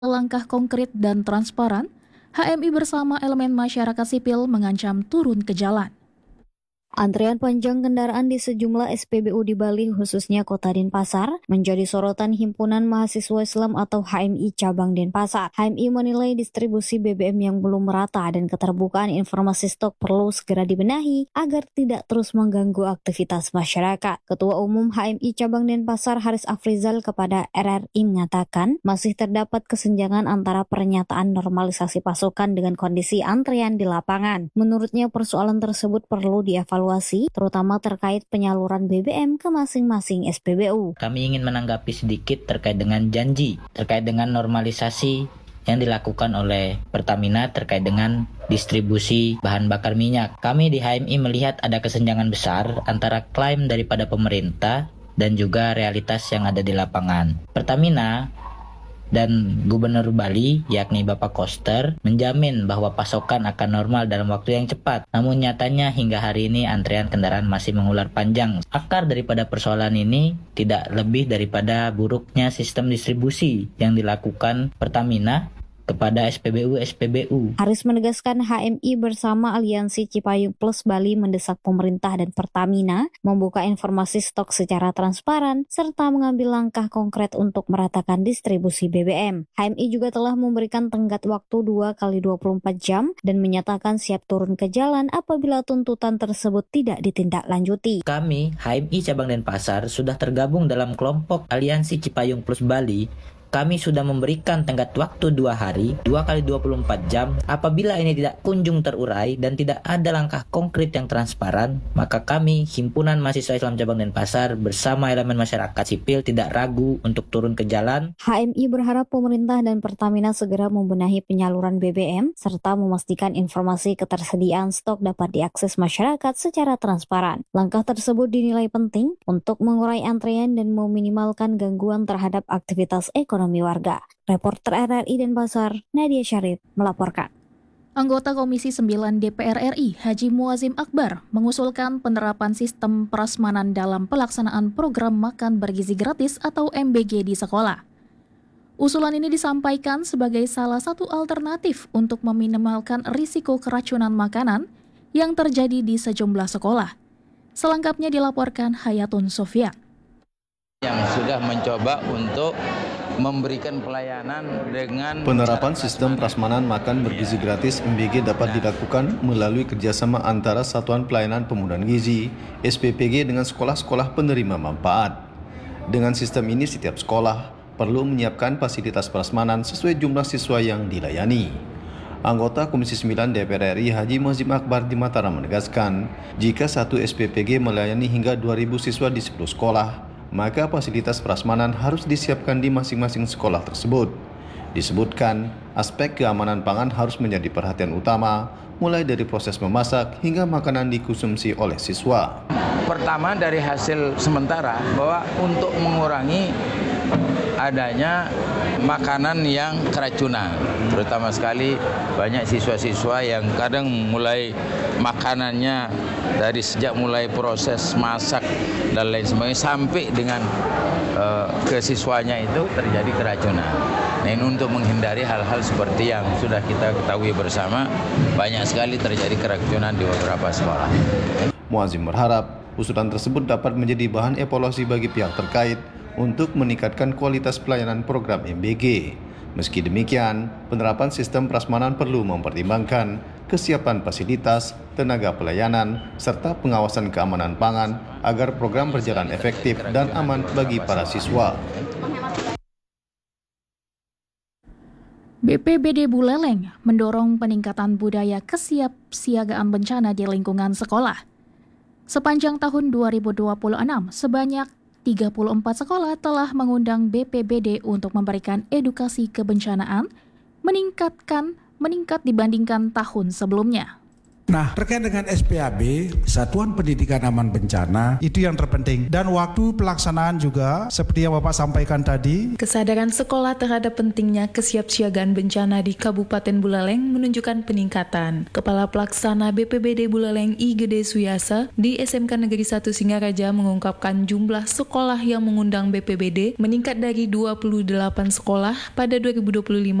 langkah konkret dan transparan, HMI bersama elemen masyarakat sipil mengancam turun ke jalan. Antrian panjang kendaraan di sejumlah SPBU di Bali, khususnya Kota Denpasar, menjadi sorotan Himpunan Mahasiswa Islam atau HMI Cabang Denpasar. HMI menilai distribusi BBM yang belum merata dan keterbukaan informasi stok perlu segera dibenahi agar tidak terus mengganggu aktivitas masyarakat. Ketua Umum HMI Cabang Denpasar Haris Afrizal kepada RRI mengatakan masih terdapat kesenjangan antara pernyataan normalisasi pasokan dengan kondisi antrian di lapangan. Menurutnya persoalan tersebut perlu dievaluasi, terutama terkait penyaluran BBM ke masing-masing SPBU. Kami ingin menanggapi sedikit terkait dengan janji, terkait dengan normalisasi yang dilakukan oleh Pertamina terkait dengan distribusi bahan bakar minyak. Kami di HMI melihat ada kesenjangan besar antara klaim daripada pemerintah dan juga realitas yang ada di lapangan. Pertamina dan Gubernur Bali, yakni Bapak Koster, menjamin bahwa pasokan akan normal dalam waktu yang cepat. Namun nyatanya hingga hari ini antrean kendaraan masih mengular panjang. Akar daripada persoalan ini tidak lebih daripada buruknya sistem distribusi yang dilakukan Pertamina kepada SPBU. Haris menegaskan HMI bersama Aliansi Cipayung Plus Bali mendesak pemerintah dan Pertamina membuka informasi stok secara transparan serta mengambil langkah konkret untuk meratakan distribusi BBM. HMI juga telah memberikan tenggat waktu 2x24 jam dan menyatakan siap turun ke jalan apabila tuntutan tersebut tidak ditindaklanjuti. Kami, HMI Cabang Denpasar, sudah tergabung dalam kelompok Aliansi Cipayung Plus Bali. Kami sudah memberikan tenggat waktu 2 hari, 2x24 jam. Apabila ini tidak kunjung terurai dan tidak ada langkah konkret yang transparan, maka kami, Himpunan Mahasiswa Islam Cabang Denpasar, bersama elemen masyarakat sipil tidak ragu untuk turun ke jalan. HMI berharap pemerintah dan Pertamina segera membenahi penyaluran BBM, serta memastikan informasi ketersediaan stok dapat diakses masyarakat secara transparan. Langkah tersebut dinilai penting untuk mengurai antrean dan meminimalkan gangguan terhadap aktivitas ekonomi warga. Reporter RRI Denpasar, Nadia Syarif, melaporkan. Anggota Komisi 9 DPR RI, Haji Muazzim Akbar, mengusulkan penerapan sistem prasmanan dalam pelaksanaan program makan bergizi gratis atau MBG di sekolah. Usulan ini disampaikan sebagai salah satu alternatif untuk meminimalkan risiko keracunan makanan yang terjadi di sejumlah sekolah. Selengkapnya dilaporkan Hayatun Sofyan. Yang sudah mencoba untuk memberikan pelayanan dengan penerapan sistem prasmanan makan bergizi gratis MBG dapat dilakukan melalui kerjasama antara Satuan Pelayanan Pemenuhan Gizi SPPG dengan sekolah-sekolah penerima manfaat. Dengan sistem ini setiap sekolah perlu menyiapkan fasilitas prasmanan sesuai jumlah siswa yang dilayani. Anggota Komisi 9 DPR RI Haji Muazzim Akbar di Mataram menegaskan, jika satu SPPG melayani hingga 2.000 siswa di 10 sekolah, maka fasilitas prasmanan harus disiapkan di masing-masing sekolah tersebut. Disebutkan, aspek keamanan pangan harus menjadi perhatian utama, mulai dari proses memasak hingga makanan dikonsumsi oleh siswa. Pertama, dari hasil sementara bahwa untuk mengurangi adanya makanan yang keracunan, terutama sekali banyak siswa-siswa yang kadang mulai makanannya dari sejak mulai proses masak dan lain sebagainya sampai dengan ke siswanya itu terjadi keracunan. Nah, ini untuk menghindari hal-hal seperti yang sudah kita ketahui bersama, banyak sekali terjadi keracunan di beberapa sekolah. Muazzim berharap usulan tersebut dapat menjadi bahan evaluasi bagi pihak terkait untuk meningkatkan kualitas pelayanan program MBG. Meski demikian, penerapan sistem prasmanan perlu mempertimbangkan kesiapan fasilitas, tenaga pelayanan, serta pengawasan keamanan pangan agar program berjalan efektif dan aman bagi para siswa. BPBD Buleleng mendorong peningkatan budaya kesiapsiagaan bencana di lingkungan sekolah. Sepanjang tahun 2026, sebanyak 34 sekolah telah mengundang BPBD untuk memberikan edukasi kebencanaan meningkat dibandingkan tahun sebelumnya. Nah, terkait dengan SPAB, Satuan Pendidikan Aman Bencana, itu yang terpenting. Dan waktu pelaksanaan juga, seperti yang Bapak sampaikan tadi, kesadaran sekolah terhadap pentingnya kesiapsiagaan bencana di Kabupaten Buleleng menunjukkan peningkatan. Kepala Pelaksana BPBD Buleleng I Gede Suyasa di SMK Negeri 1 Singaraja mengungkapkan jumlah sekolah yang mengundang BPBD meningkat dari 28 sekolah pada 2025